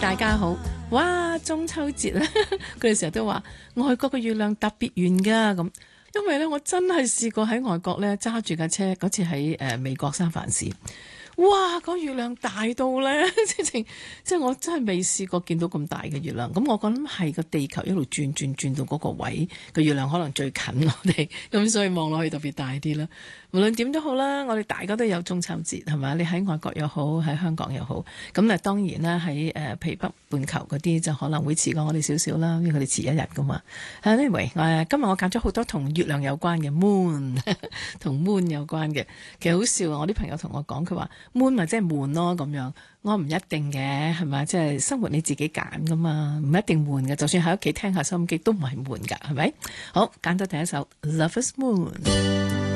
大家好。哇，中秋節咧，佢哋成日都話外國嘅月亮特別圓噶咁，因為咧我真係試過喺外國咧揸住架車，嗰次喺美國三藩市。哇！個月亮大到咧，即係我真係未試過見到咁大嘅月亮。咁我諗係個地球一路轉到嗰個位，個月亮可能最近我哋，咁所以望落去特別大啲啦。無論點都好啦，我哋大家都有中秋節係嘛？你喺外國又好，喺香港又好。咁當然啦，喺譬如北半球嗰啲就可能會遲過我哋少少啦，因為佢哋遲一日噶嘛。Anyway，今日我揀咗好多同月亮有關嘅 moon， 同 moon 有關嘅。其實好笑啊！我啲朋友同我講，佢話 moon 咪即係悶咯咁樣。我唔一定嘅，係咪？即係生活你自己揀噶嘛，唔一定悶嘅。就算喺屋企聽下收音機都唔係悶㗎，係咪？好，揀到第一首《Lover's Moon》。